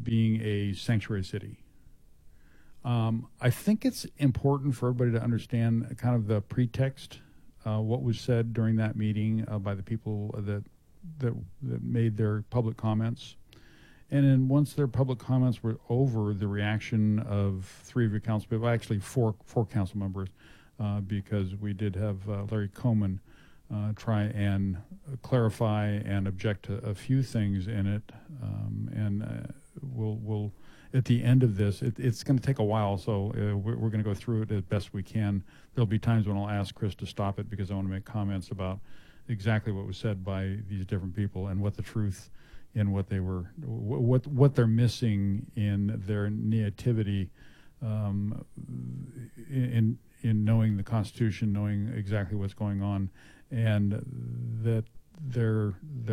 being a sanctuary city. I think it's important for everybody to understand kind of the pretext, what was said during that meeting by the people that made their public comments. And then once their public comments were over, the reaction of three of your council people, actually four council members, because we did have Larry Coman try and clarify and object to a few things in it. We'll at the end of this, it's going to take a while, so we're going to go through it as best we can. There'll be times when I'll ask Chris to stop it because I want to make comments about exactly what was said by these different people and what the truth in what they were, what they're missing in their nativity, in knowing the Constitution, knowing exactly what's going on, and that their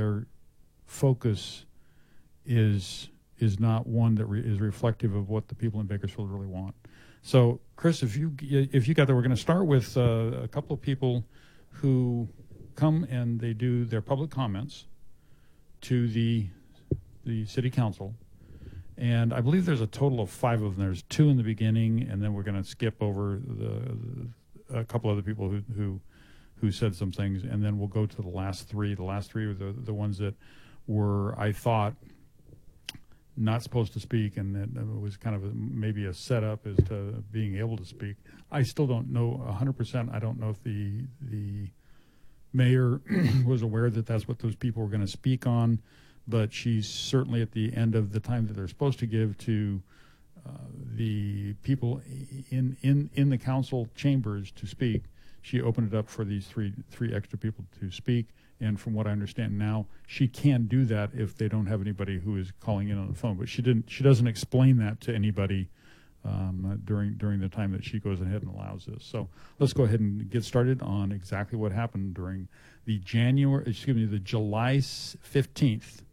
focus is not one that is reflective of what the people in Bakersfield really want. So, Chris, if you got that, we're going to start with a couple of people who come and they do their public comments to the city council, and I believe there's a total of 5 of them. There's 2 in the beginning, and then we're going to skip over a couple other people who said some things, and then we'll go to the last 3. The last 3 were the ones that were, I thought, not supposed to speak, and it was kind of maybe a setup as to being able to speak. I still don't know 100%. I don't know if the mayor was aware that that's what those people were going to speak on, but she's certainly at the end of the time that they're supposed to give to the people in the council chambers to speak. She opened it up for these three extra people to speak. And from what I understand now, she can do that if they don't have anybody who is calling in on the phone. But she doesn't explain that to anybody during the time that she goes ahead and allows this. So let's go ahead and get started on exactly what happened during the July 15th,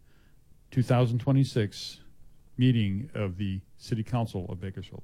2026 meeting of the City Council of Bakersfield.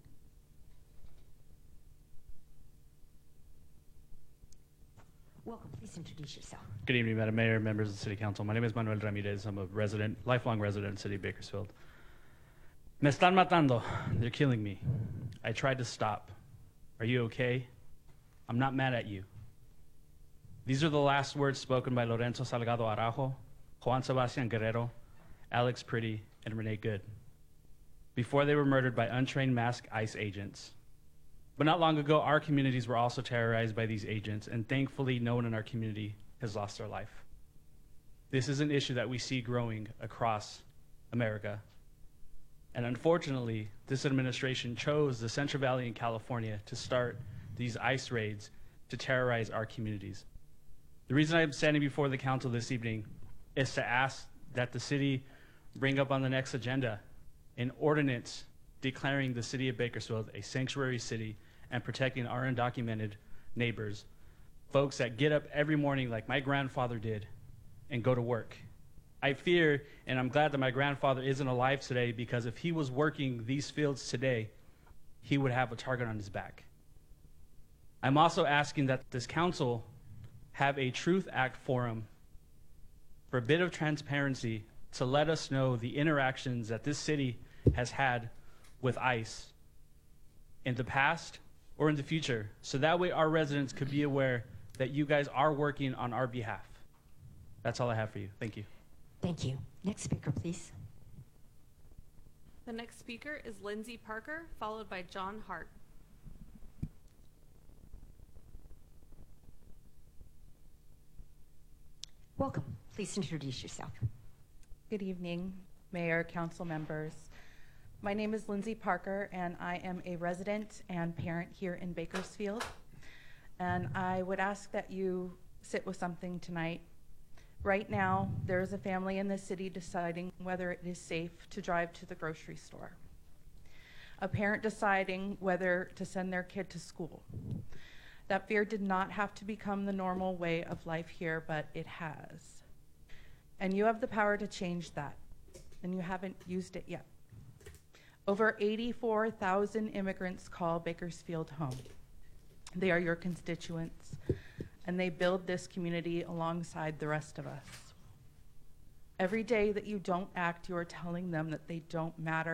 Welcome. Please introduce yourself. Good evening, Madam Mayor, members of the City Council. My name is Manuel Ramirez. I'm a lifelong resident of the City of Bakersfield. Me están matando. They're killing me. I tried to stop. Are you okay? I'm not mad at you. These are the last words spoken by Lorenzo Salgado Araujo, Juan Sebastian Guerrero, Alex Pretty, and Renee Good, before they were murdered by untrained masked ICE agents. But not long ago, our communities were also terrorized by these agents, and thankfully, no one in our community has lost their life. This is an issue that we see growing across America. And unfortunately, this administration chose the Central Valley in California to start these ICE raids to terrorize our communities. The reason I'm standing before the council this evening is to ask that the city bring up on the next agenda an ordinance declaring the city of Bakersfield a sanctuary city and protecting our undocumented neighbors, folks that get up every morning like my grandfather did and go to work. I fear, and I'm glad that my grandfather isn't alive today, because if he was working these fields today, he would have a target on his back. I'm also asking that this council have a Truth Act forum for a bit of transparency to let us know the interactions that this city has had with ICE in the past or in the future, so that way our residents could be aware that you guys are working on our behalf. That's all I have for you. Thank you. Thank you. Next speaker, please. The next speaker is Lindsay Parker, followed by John Hart. Welcome. Please introduce yourself. Good evening, Mayor, council members. My name is Lindsay Parker, and I am a resident and parent here in Bakersfield. And I would ask that you sit with something tonight. Right now, there is a family in the city deciding whether it is safe to drive to the grocery store. A parent deciding whether to send their kid to school. That fear did not have to become the normal way of life here, but it has. And you have the power to change that, and you haven't used it yet. Over 84,000 immigrants call Bakersfield home. They are your constituents, and they build this community alongside the rest of us. Every day that you don't act, you are telling them that they don't matter